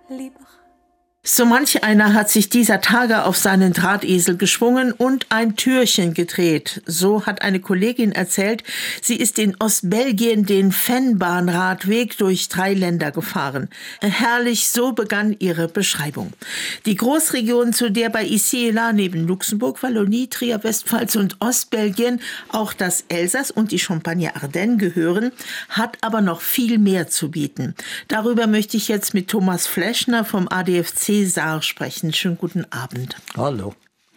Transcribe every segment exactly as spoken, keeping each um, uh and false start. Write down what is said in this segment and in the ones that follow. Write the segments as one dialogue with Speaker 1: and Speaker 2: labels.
Speaker 1: libre.
Speaker 2: So manch einer hat sich dieser Tage auf seinen Drahtesel geschwungen und ein Türchen gedreht. So hat eine Kollegin erzählt, sie ist in Ostbelgien den Fenbahnradweg durch drei Länder gefahren. Herrlich, so begann ihre Beschreibung. Die Großregion, zu der bei Ici et là neben Luxemburg, Wallonie, Trier, Westpfalz und Ostbelgien auch das Elsass und die Champagne-Ardenne gehören, hat aber noch viel mehr zu bieten. Darüber möchte ich jetzt mit Thomas Fleschner vom A D F C Saar sprechen. Schönen guten Abend.
Speaker 3: Hallo.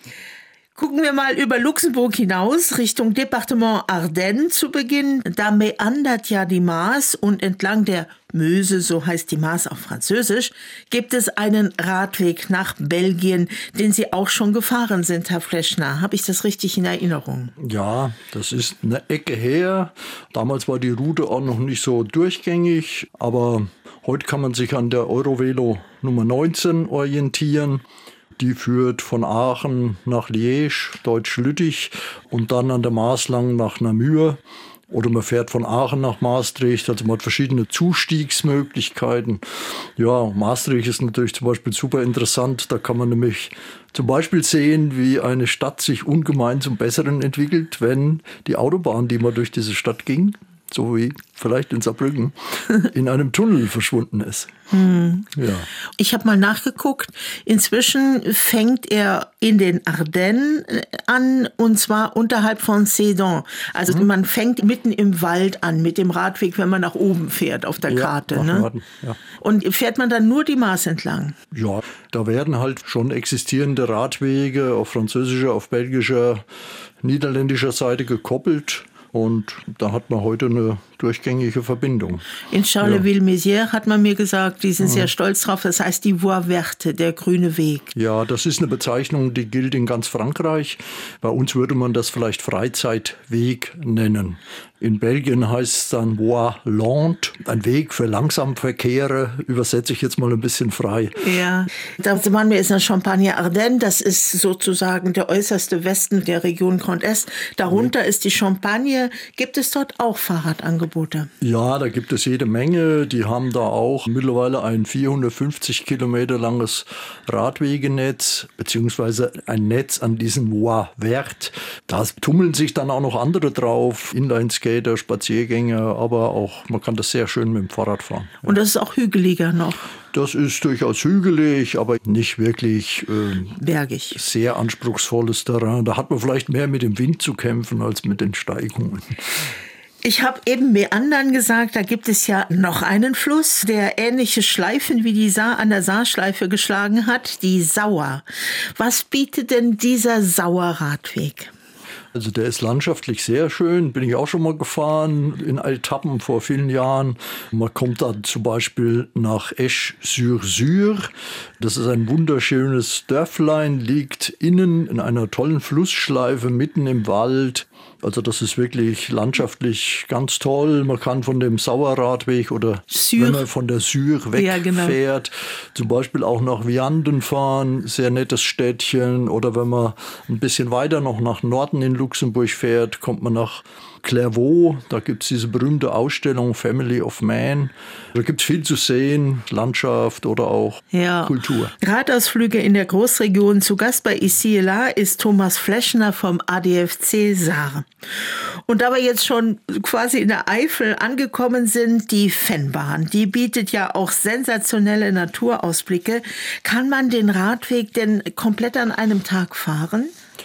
Speaker 2: Gucken wir mal über Luxemburg hinaus, Richtung Departement Ardennes zu Beginn. Da meandert ja die Maas und entlang der Meuse, so heißt die Maas auf Französisch, gibt es einen Radweg nach Belgien, den Sie auch schon gefahren sind, Herr Fleschner. Habe ich das richtig in Erinnerung?
Speaker 3: Ja, das ist eine Ecke her. Damals war die Route auch noch nicht so durchgängig, aber heute kann man sich an der Eurovelo Nummer neunzehn orientieren. Die führt von Aachen nach Liège, Deutsch-Lüttich und dann an der Maas lang nach Namur. Oder man fährt von Aachen nach Maastricht, also man hat verschiedene Zustiegsmöglichkeiten. Ja, Maastricht ist natürlich zum Beispiel super interessant. Da kann man nämlich zum Beispiel sehen, wie eine Stadt sich ungemein zum Besseren entwickelt, wenn die Autobahn, die man durch diese Stadt ging, so wie vielleicht in Saarbrücken, in einem Tunnel verschwunden ist.
Speaker 2: Hm.
Speaker 3: Ja.
Speaker 2: Ich habe mal nachgeguckt. Inzwischen fängt er in den Ardennen an, und zwar unterhalb von Sedan. Also hm. man fängt mitten im Wald an mit dem Radweg, wenn man nach oben fährt auf der
Speaker 3: ja,
Speaker 2: Karte. Ne?
Speaker 3: Ja.
Speaker 2: Und fährt man dann nur die Maas entlang?
Speaker 3: Ja, da werden halt schon existierende Radwege auf französischer, auf belgischer, niederländischer Seite gekoppelt. Und da hat man heute eine durchgängige Verbindung.
Speaker 2: In Charleville-Mézières hat man mir gesagt, die sind ja. sehr stolz drauf, das heißt die Voie Verte, der grüne Weg.
Speaker 3: Ja, das ist eine Bezeichnung, die gilt in ganz Frankreich. Bei uns würde man das vielleicht Freizeitweg nennen. In Belgien heißt es dann Voie Lente, ein Weg für Langsamverkehre, übersetze ich jetzt mal ein bisschen frei.
Speaker 2: Ja, da waren wir jetzt in Champagne-Ardenne, das ist sozusagen der äußerste Westen der Region Grand Est. Darunter mhm. ist die Champagne. Gibt es dort auch Fahrradangebote?
Speaker 3: Ja, da gibt es jede Menge. Die haben da auch mittlerweile ein vierhundertfünfzig Kilometer langes Radwegenetz, beziehungsweise ein Netz an diesem Voie Verte. Da tummeln sich dann auch noch andere drauf, Inlineskater, Spaziergänger, aber auch, man kann das sehr schön mit dem Fahrrad fahren. Ja.
Speaker 2: Und das ist auch hügeliger noch?
Speaker 3: Das ist durchaus hügelig, aber nicht wirklich äh,
Speaker 2: bergig.
Speaker 3: Sehr anspruchsvolles Terrain. Da hat man vielleicht mehr mit dem Wind zu kämpfen als mit den Steigungen.
Speaker 2: Ich habe eben Meandern gesagt, da gibt es ja noch einen Fluss, der ähnliche Schleifen wie die Saar an der Saarschleife geschlagen hat, die Sauer. Was bietet denn dieser Sauerradweg?
Speaker 3: Also der ist landschaftlich sehr schön, bin ich auch schon mal gefahren in Etappen vor vielen Jahren. Man kommt da zum Beispiel nach Esch-sur-Sur. Das ist ein wunderschönes Dörflein, liegt innen in einer tollen Flussschleife mitten im Wald. Also das ist wirklich landschaftlich ganz toll. Man kann von dem Sauerradweg oder
Speaker 2: Sur.
Speaker 3: wenn man von der Sur wegfährt, ja, genau. zum Beispiel auch nach Vianden fahren, sehr nettes Städtchen. Oder wenn man ein bisschen weiter noch nach Norden in Luxemburg fährt, kommt man nach Clairvaux. Da gibt es diese berühmte Ausstellung Family of Man. Da gibt es viel zu sehen, Landschaft oder auch
Speaker 2: ja.
Speaker 3: Kultur.
Speaker 2: Radausflüge in der Großregion. Zu Gast bei Ici et là ist Thomas Fleschner vom A D F C Saar. Und da wir jetzt schon quasi in der Eifel angekommen sind, die Fennbahn, die bietet ja auch sensationelle Naturausblicke. Kann man den Radweg denn komplett an einem Tag fahren?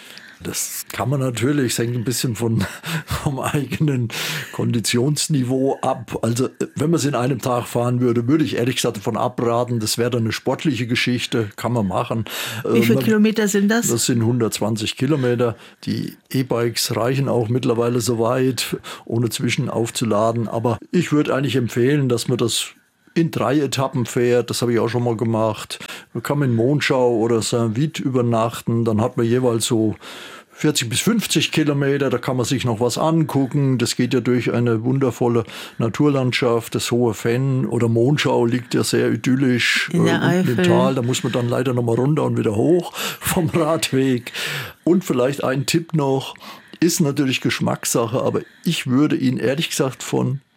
Speaker 3: Das kann man natürlich, es hängt ein bisschen von, vom eigenen Konditionsniveau ab. Also wenn man es in einem Tag fahren würde, würde ich ehrlich gesagt davon abraten. Das wäre dann eine sportliche Geschichte, kann man machen.
Speaker 2: Wie viele man, Kilometer sind das?
Speaker 3: Das sind hundertzwanzig Kilometer. Die E-Bikes reichen auch mittlerweile so weit, ohne zwischen aufzuladen. Aber ich würde eigentlich empfehlen, dass man das in drei Etappen fährt, das habe ich auch schon mal gemacht. Man kann in Monschau oder Saint-Vith übernachten, dann hat man jeweils so vierzig bis fünfzig Kilometer, da kann man sich noch was angucken. Das geht ja durch eine wundervolle Naturlandschaft, das Hohe Fenn oder Monschau liegt ja sehr idyllisch
Speaker 2: in der Eifel.
Speaker 3: Im Tal. Da muss man dann leider noch mal runter und wieder hoch vom Radweg. Und vielleicht ein Tipp noch, ist natürlich Geschmackssache, aber ich würde ihn ehrlich gesagt von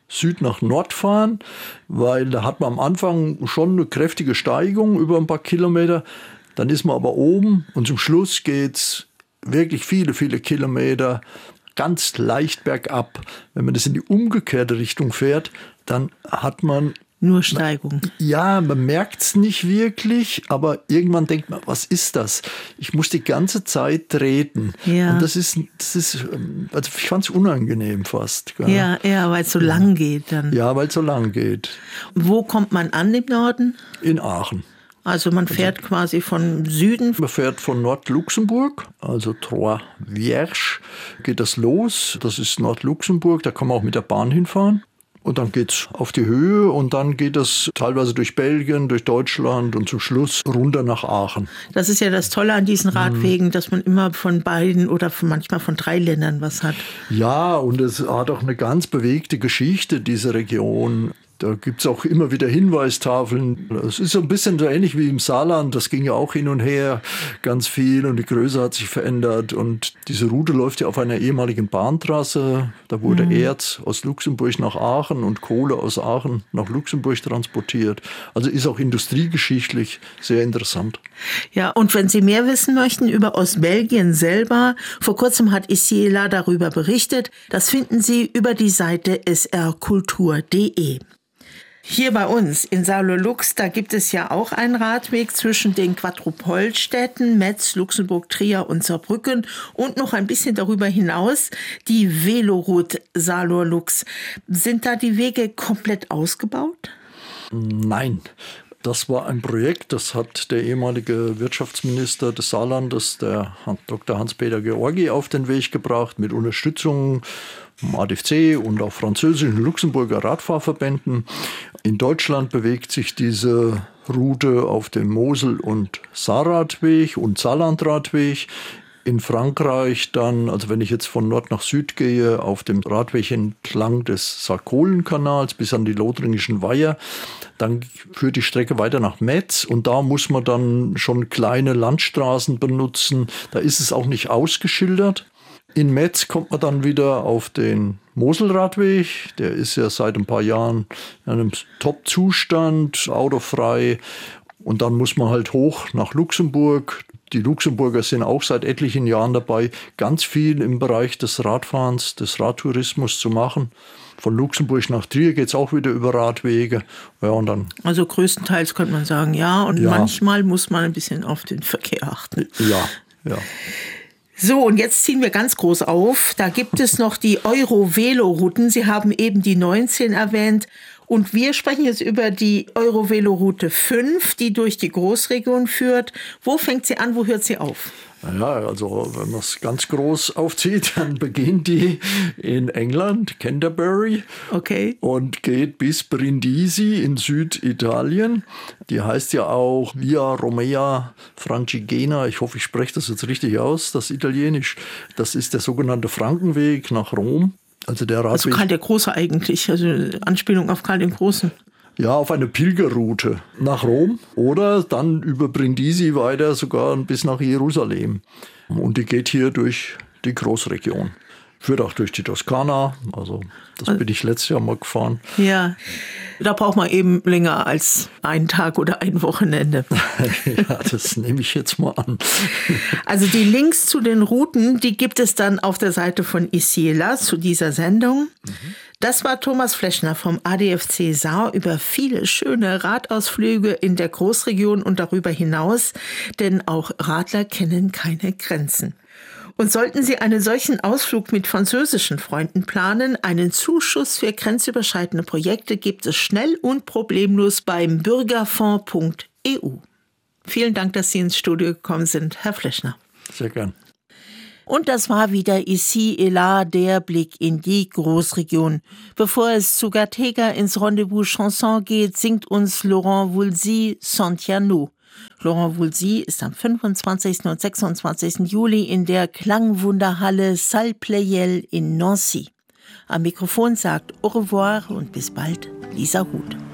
Speaker 3: Süd nach Nord fahren, weil da hat man am Anfang schon eine kräftige Steigung über ein paar Kilometer. Dann ist man aber oben und zum Schluss geht's wirklich viele, viele Kilometer ganz leicht bergab. Wenn man das in die umgekehrte Richtung fährt, dann hat man
Speaker 2: nur Steigung.
Speaker 3: Ja, man merkt es nicht wirklich, aber irgendwann denkt man, was ist das? Ich muss die ganze Zeit treten.
Speaker 2: Ja.
Speaker 3: Und das ist, das ist, also ich fand es unangenehm fast. Gell?
Speaker 2: Ja, ja, weil es so
Speaker 3: ja.
Speaker 2: lang geht dann.
Speaker 3: Ja, weil es so lang geht.
Speaker 2: Wo kommt man an im Norden?
Speaker 3: In Aachen.
Speaker 2: Also man fährt also, quasi von Süden?
Speaker 3: Man fährt von Nordluxemburg, also Trois-Vierges, geht das los. Das ist Nordluxemburg, da kann man auch mit der Bahn hinfahren. Und dann geht's auf die Höhe und dann geht es teilweise durch Belgien, durch Deutschland und zum Schluss runter nach Aachen.
Speaker 2: Das ist ja das Tolle an diesen Radwegen, mhm. dass man immer von beiden oder von, manchmal von drei Ländern was hat.
Speaker 3: Ja, und es hat auch eine ganz bewegte Geschichte, diese Region. Da gibt es auch immer wieder Hinweistafeln. Es ist so ein bisschen so ähnlich wie im Saarland. Das ging ja auch hin und her ganz viel und die Größe hat sich verändert. Und diese Route läuft ja auf einer ehemaligen Bahntrasse. Da wurde mhm. Erz aus Luxemburg nach Aachen und Kohle aus Aachen nach Luxemburg transportiert. Also ist auch industriegeschichtlich sehr interessant.
Speaker 2: Ja, und wenn Sie mehr wissen möchten über Ostbelgien selber, vor kurzem hat Isiela darüber berichtet. Das finden Sie über die Seite s r kultur punkt d e. Hier bei uns in Saarlouis, da gibt es ja auch einen Radweg zwischen den Quadrupolstädten Metz, Luxemburg, Trier und Saarbrücken und noch ein bisschen darüber hinaus die Veloroute Saarlouis. Sind da die Wege komplett ausgebaut?
Speaker 3: Nein. Das war ein Projekt, das hat der ehemalige Wirtschaftsminister des Saarlandes, der Doktor Hans-Peter Georgi, auf den Weg gebracht mit Unterstützung vom A D F C und auch französischen Luxemburger Radfahrverbänden. In Deutschland bewegt sich diese Route auf dem Mosel- und Saarradweg und Saarlandradweg. In Frankreich dann, also wenn ich jetzt von Nord nach Süd gehe, auf dem Radweg entlang des Sarkolenkanals bis an die Lothringischen Weiher, dann führt die Strecke weiter nach Metz und da muss man dann schon kleine Landstraßen benutzen. Da ist es auch nicht ausgeschildert. In Metz kommt man dann wieder auf den Moselradweg. Der ist ja seit ein paar Jahren in einem Top-Zustand, autofrei. Und dann muss man halt hoch nach Luxemburg. Die Luxemburger sind auch seit etlichen Jahren dabei, ganz viel im Bereich des Radfahrens, des Radtourismus zu machen. Von Luxemburg nach Trier geht es auch wieder über Radwege. Ja, und dann
Speaker 2: also größtenteils könnte man sagen, ja. Und ja. manchmal muss man ein bisschen auf den Verkehr achten.
Speaker 3: Ja, ja.
Speaker 2: So, und jetzt ziehen wir ganz groß auf. Da gibt es noch die Euro-Velo-Routen. Sie haben eben die neunzehn erwähnt. Und wir sprechen jetzt über die Eurovelo-Route fünf, die durch die Großregion führt. Wo fängt sie an, wo hört sie auf?
Speaker 3: Ja, also wenn man es ganz groß aufzieht, dann beginnt die in England, Canterbury,
Speaker 2: okay.
Speaker 3: und geht bis Brindisi in Süditalien. Die heißt ja auch Via Romea Francigena. Ich hoffe, ich spreche das jetzt richtig aus, das Italienisch. Das ist der sogenannte Frankenweg nach Rom. Also der Radweg.
Speaker 2: Also Karl der Große eigentlich, also Anspielung auf Karl den Großen.
Speaker 3: Ja, auf eine Pilgerroute nach Rom oder dann über Brindisi weiter sogar bis nach Jerusalem. Und die geht hier durch die Großregion. Führt auch durch die Toskana, also das bin ich letztes Jahr mal gefahren.
Speaker 2: Ja, da braucht man eben länger als einen Tag oder ein Wochenende.
Speaker 3: Ja, das nehme ich jetzt mal an.
Speaker 2: Also die Links zu den Routen, die gibt es dann auf der Seite von Isiela zu dieser Sendung. Mhm. Das war Thomas Fleschner vom A D F C Saar über viele schöne Radausflüge in der Großregion und darüber hinaus, denn auch Radler kennen keine Grenzen. Und sollten Sie einen solchen Ausflug mit französischen Freunden planen, einen Zuschuss für grenzüberschreitende Projekte gibt es schnell und problemlos beim bürgerfonds punkt e u. Vielen Dank, dass Sie ins Studio gekommen sind, Herr Fleschner.
Speaker 3: Sehr gern.
Speaker 2: Und das war wieder Ici et là, der Blick in die Großregion. Bevor es zu Gattega ins Rendezvous Chanson geht, singt uns Laurent Voulzy Santiano. Laurent Voulzy ist am fünfundzwanzigsten und sechsundzwanzigsten Juli in der Klangwunderhalle Salle Pleyel in Nancy. Am Mikrofon sagt au revoir und bis bald Lisa Huth.